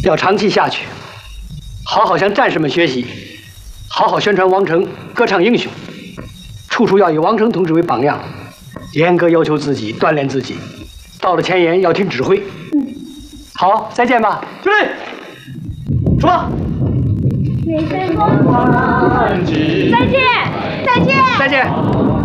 要长期下去，好好向战士们学习，好好宣传王成，歌唱英雄，处处要以王成同志为榜样，严格要求自己，锻炼自己。到了前沿要听指挥。好，再见吧，就这。出发。 再见，再见，再见。